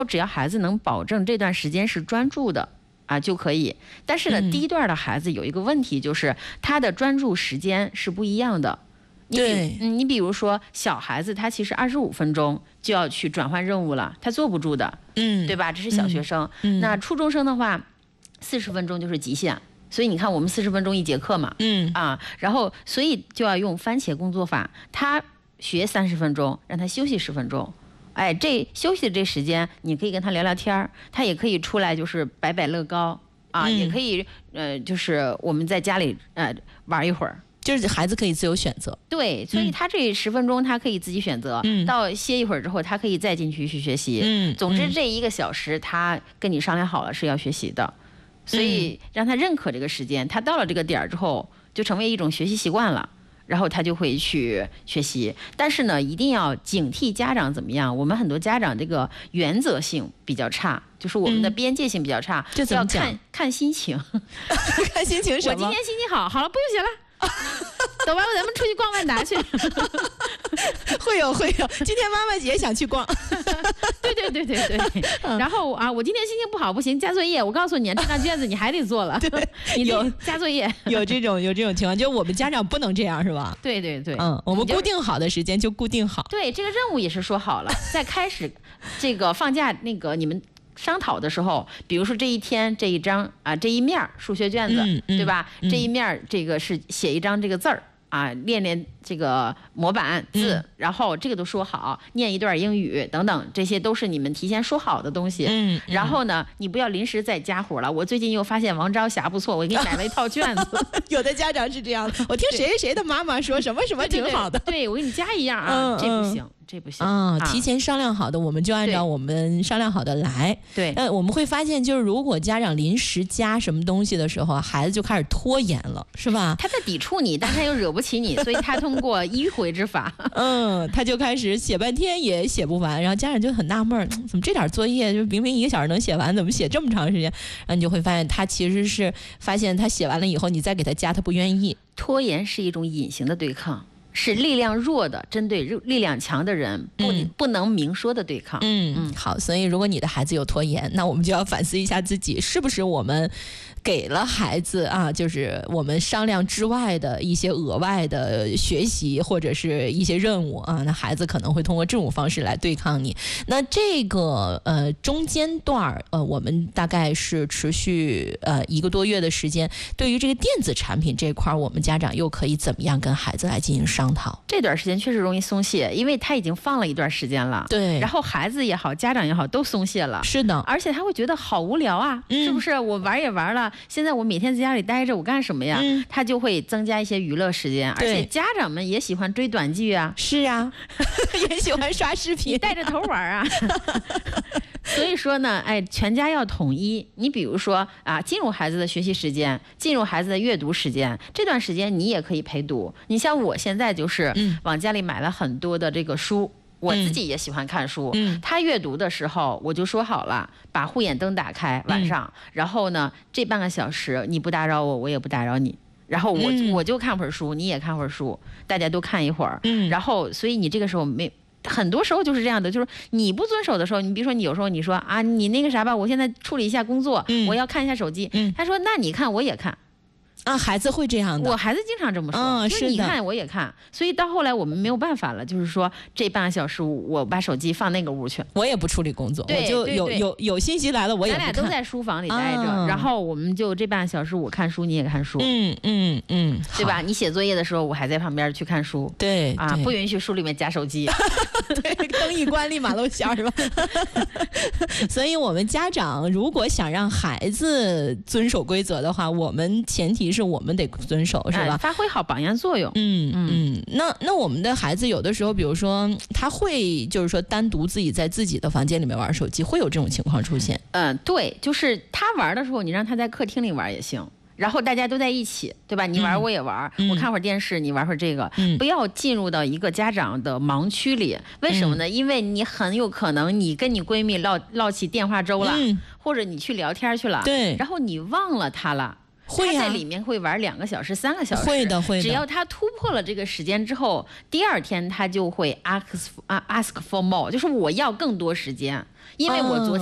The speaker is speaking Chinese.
只要孩子能保证这段时间是专注的啊就可以。但是呢，低段的孩子有一个问题，就是他的专注时间是不一样的。 对， 你比如说小孩子，他其实25分钟就要去转换任务了，他坐不住的，对吧？这是小学生。那初中生的话，40分钟就是极限。所以你看，我们40分钟一节课嘛，然后所以就要用番茄工作法，他学30分钟，让他休息10分钟。哎，这休息的这时间，你可以跟他聊聊天，他也可以出来就是摆摆乐高啊，也可以就是我们在家里玩一会儿。 就是孩子可以自由选择， 对，所以他这10分钟他可以自己选择，到歇一会儿之后，他可以再进去学习。总之这1个小时他跟你商量好了是要学习的，所以让他认可这个时间，他到了这个点儿之后就成为一种学习习惯了，然后他就会去学习。但是呢，一定要警惕家长怎么样？我们很多家长这个原则性比较差，就是我们的边界性比较差，要看心情， 看心情什么？ 我今天心情好了，不用写了。走吧，咱们出去逛万达去。 会有，今天妈妈也想去逛。 对。然后啊，我今天心情不好，不行，加作业。我告诉你，这张卷子你还得做了。 对， 你有加作业。 有这种情况，就是我们家长不能这样，是吧？ 对。 我们固定好的时间就固定好。 对，这个任务也是说好了，在开始这个放假那个你们商讨的时候，比如说这一天这一章啊，这一面数学卷子，对吧？这一面这个是写一张这个字儿啊，练练这个模板字，然后这个都说好，念一段英语等等，这些都是你们提前说好的东西。然后呢，你不要临时再加活了。我最近又发现王朝霞不错，我给你买了一套卷子。 有的家长是这样的，我听谁的妈妈说什么挺好的。 对，我给你加一样啊，这不行。这不行提前商量好的，我们就按照我们商量好的来。 对， 我们会发现，就是如果家长临时加什么东西的时候，孩子就开始拖延了，是吧？ 他在抵触你，但他又惹不起你，所以他通过迂回之法， 他就开始写半天也写不完，然后家长就很纳闷，怎么这点作业就明明1个小时能写完，怎么写这么长时间？然后你就会发现，他其实是发现他写完了以后，你再给他加，他不愿意。 拖延是一种隐形的对抗。是力量弱的针对力量强的人不能明说的对抗。 好，所以如果你的孩子有拖延，那我们就要反思一下自己，是不是我们给了孩子啊，就是我们商量之外的一些额外的学习或者是一些任务啊，那孩子可能会通过这种方式来对抗你。那这个中间段我们大概是持续1个多月的时间，对于这个电子产品这块，我们家长又可以怎么样跟孩子来进行商讨？ 这段时间确实容易松懈，因为他已经放了一段时间了。 对， 然后孩子也好，家长也好，都松懈了。 是的， 而且他会觉得好无聊啊，是不是？我玩也玩了，现在我每天在家里待着，我干什么呀？他就会增加一些娱乐时间，而且家长们也喜欢追短剧啊。 是啊，也喜欢刷视频， 带着头玩啊。所以说呢，全家要统一。你比如说啊，进入孩子的学习时间，进入孩子的阅读时间，这段时间你也可以陪读。你像我现在就是往家里买了很多的这个书。我自己也喜欢看书，他阅读的时候我就说好了，把护眼灯打开晚上，然后呢这半个小时你不打扰我，我也不打扰你，然后我就看会儿书，你也看会儿书，大家都看一会儿，然后所以你这个时候很多时候就是这样的，就是你不遵守的时候，你比如说你有时候你说啊，你那个啥吧，我现在处理一下工作，我要看一下手机，他说那你看我也看。 孩子会这样的， 我孩子经常这么说， 是你看我也看，所以到后来我们没有办法了，就是说这半个小时我把手机放那个屋去， 我也不处理工作，我就有信息来了我也不看， 咱俩都在书房里待着，然后我们就这半个小时我看书你也看书，对吧？你写作业的时候我还在旁边去看书， 对啊，不允许书里面夹手机， 对，灯一关立马露馅是吧？所以我们家长如果想让孩子遵守规则的话，我们前提是我们得遵守，是吧？ 发挥好榜样作用。 那我们的孩子有的时候，比如说他会就是说单独自己在自己的房间里面玩手机，会有这种情况出现。 对，就是他玩的时候，你让他在客厅里玩也行。然后大家都在一起，对吧？你玩我也玩，我看会儿电视，你玩会儿这个，不要进入到一个家长的盲区里。为什么呢？因为你很有可能你跟你闺蜜唠起电话粥了，或者你去聊天去了， 对， 然后你忘了她了。 会呀， 他在里面会玩2个小时、3个小时， 会的会的。 只要他突破了这个时间之后，第二天他就会 ask for more， 就是我要更多时间，因为我昨